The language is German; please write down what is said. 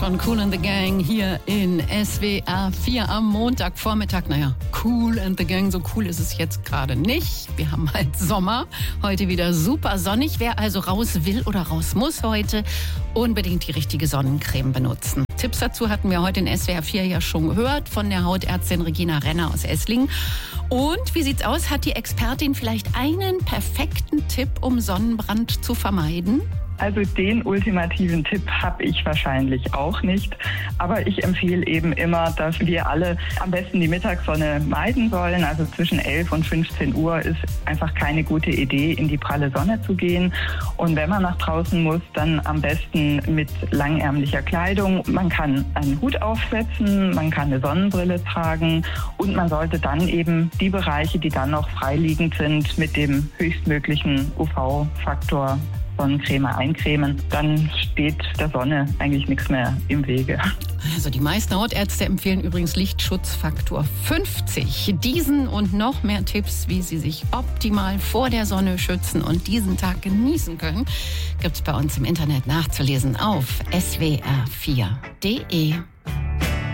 Von Kool and the Gang hier in SWR 4 am Montagvormittag. Naja, Kool and the Gang, so cool ist es jetzt gerade nicht. Wir haben halt Sommer, heute wieder super sonnig. Wer also raus will oder raus muss heute, unbedingt die richtige Sonnencreme benutzen. Tipps dazu hatten wir heute in SWR 4 ja schon gehört von der Hautärztin Regina Renner aus Esslingen. Und wie sieht's aus? Hat die Expertin vielleicht einen perfekten Tipp, um Sonnenbrand zu vermeiden? Also den ultimativen Tipp habe ich wahrscheinlich auch nicht. Aber ich empfehle eben immer, dass wir alle am besten die Mittagssonne meiden sollen. Also zwischen 11 und 15 Uhr ist einfach keine gute Idee, in die pralle Sonne zu gehen. Und wenn man nach draußen muss, dann am besten mit langärmlicher Kleidung. Man kann einen Hut aufsetzen, man kann eine Sonnenbrille tragen und man sollte dann eben die Bereiche, die dann noch freiliegend sind, mit dem höchstmöglichen UV-Faktor Sonnencreme eincremen, dann steht der Sonne eigentlich nichts mehr im Wege. Also die meisten Hautärzte empfehlen übrigens Lichtschutzfaktor 50. Diesen und noch mehr Tipps, wie Sie sich optimal vor der Sonne schützen und diesen Tag genießen können, gibt es bei uns im Internet nachzulesen auf swr4.de.